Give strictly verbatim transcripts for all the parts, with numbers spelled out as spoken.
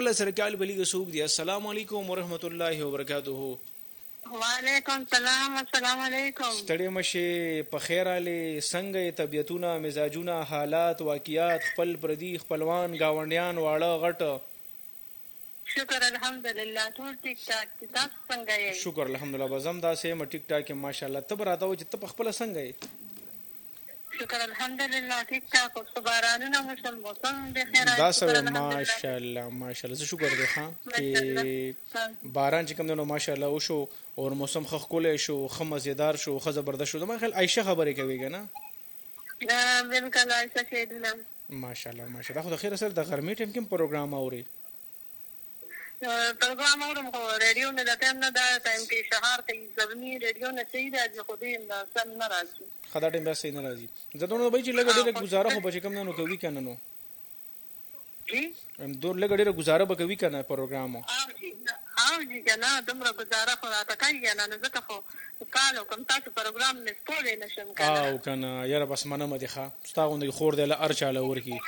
تعالی سره کال بلیګ سوق دی. السلام علیکم ورحمت الله وبرکاته. وعلیکم السلام. السلام علیکم. ستړي مشه په خیر علي څنګه طبيعتونه مزاجونه حالات واقعیات خپل پردي خپلوان گاونډیان واړه غټ شکر الحمدلله ټول ټیک ټاک دي. تاسو څنګه یې؟ شکر الحمدلله بزم دا سه م ټیک ټاک ماشاءالله. تب راته و چې ته خپل څنګه یې؟ شکر الحمدلله ټیک ټاک او سبحانه موسم موسم د خیر دا سره ماشاءالله ماشاءالله شکر دی ها چې باران چې کوم نو ماشاءالله وشو او موسم خخ کولې شو خه مزیدار شو خه زبردست شو. ما خل عائشه خبرې کوي کنه دا بالکل عائشه شهیدنا ماشاءالله ماشاءالله. خو د خیر سره د غرمې ټیم کې پروګرام اوري پروګرام اورم خو ریډیو نه د ټیم نه دا ټایم کې شهر کې زبني ریډیو نه صحیح راځي خو دې نه سم نه راځي خدا ټیم به صحیح نه راځي. زدهونه به چې لګ ډېر گزاره خو بچ کم نه نو کوي کنه نو جی هم دور لګ ډېر گزاره به کوي کنه پروګرام او جی او جی کنه دمر گزاره خو راته کوي نه نه زه خو کالو کوم تاسو پروګرام نه سپورې نشم کنه او کنه یاره بس منه مده ښه ستاغوند خور دی له ارچاله ورکی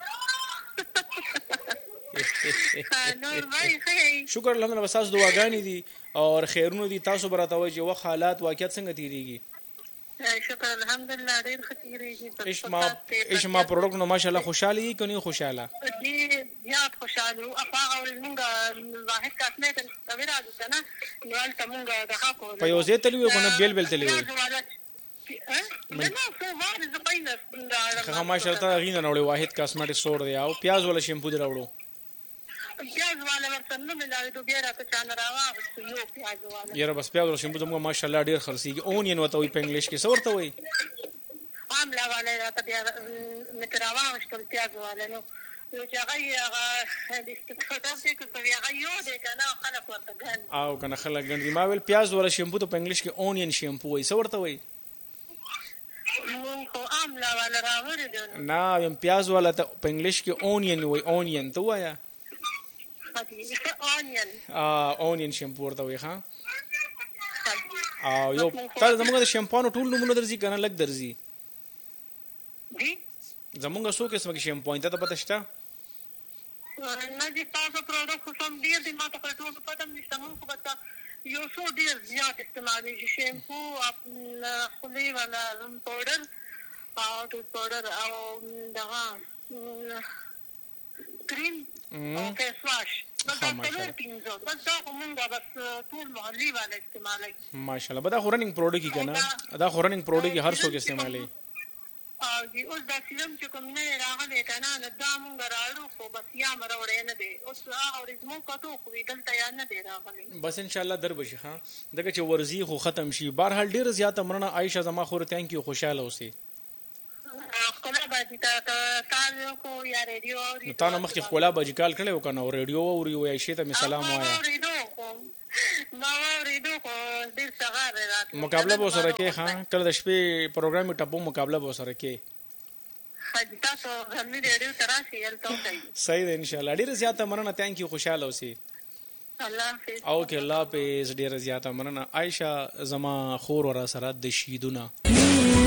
نور وای خیر شکر الحمدلله. بس تاسو دعاګانې دي او خیرونه دي. تاسو براته وای چې وخت حالات واقعیت څنګه تیریږي؟ شکر الحمدلله ډیر ښه تیریږي. اشما اشما پروډکټ نو ماشاءالله خوشاله یي کني خوشاله دي زیات خوشاله او هغه ورنګ واحد کاسمه ته تبرا ده کنه نو الته مونږ د حق په یو ځای تلوي کنه بیل بیل تلوي نه نو څه واره ز پاینه هغه ماشاءالله غینه نوړي واحد کاسمیټک سور دی او پیاز ولا شیمپو دی راوړو پیاز والا ورسره نه ملاوي دوه بیا راته چانه راوغستو یو پیاز والا یاره بس پیاز ولا شیمپو زموږ ماشاءالله ډیر خرسيږي. اونین وته وي په انګلیش کې څه ورته وي عامله والا راته بیا متراوغستو پیاز والا نو چې هغه هغه د استفاده دې کوي هغه یو دې کنه خلک ورته ګان او کنه خلک ګان ما ویل پیاز ولا شیمپو ته په انګلیش کې اونین شیمپو وي څه ورته وي مونږ خو عامله والا راوړی دی نه یم پیاز ولا ته په انګلیش کې اونین وي اونین ته وایا اونین ا اونین شیمپو ورته وي ها او یو تاسو زموږ د شیمپو ټول نمونه درځي کنه لګ درځي دي زموږ څو قسمه کې شیمپو انت ته پته شته نه دي تاسو پروډکټ کوم ډیر دي ما ته ټول پته نشته. مونږ خو بس یو څو ډیر زیات استعمالي شیمپو خولي ولا پاوډر او ټوت پاوډر او دغه کریم او فیس واش بس دا ټول پینځه بس دا کومه بس ټول محلي والا استعمالي ماشاءالله. بدا خورننګ پروډکټ کی کنه دا خورننګ پروډکټ کی هر څوک استعمالي او دی اوس دا سیلم چې کوم نه راغلی کنه نه دا مونږ راړو خو بس یا مروړې نه دی اوس هغه ورزمو کتو خو دلته یا نه دی راغلی بس ان شاء الله در بشي ها دغه چې ورزي خو ختم شي. بهرحال ډیر زیاته مرنه عائشه زما خور ثانک یو خوشاله اوسې خپل باندې تا تاسو کو یا ریډیو نو تا نو مخکې خپل باندې کال کړو کنه او ریډیو اوري وای شي ته سلام وایا ما ورېدو خو ډیر څنګه راځي مقابله به سره کې ها کله د شپې پروګرام ټاپو مقابله به سره کې حج تاسو هم ریډیو تراشي یلته کوي صحیح ده ان شاء الله. ډیر زیاته مرنه ثانک یو خوشاله اوسې الله حافظ او کې الله په ډیر زیاته مرنه عائشه زما خور ورا سره د شیدونه